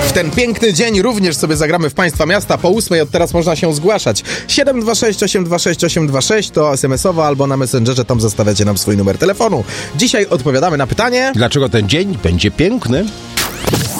W ten piękny dzień również sobie zagramy w Państwa Miasta. Po 8 od teraz można się zgłaszać. 726 826 826 to SMS-owo albo na Messengerze, tam zostawiacie nam swój numer telefonu. Dzisiaj odpowiadamy na pytanie... Dlaczego ten dzień będzie piękny?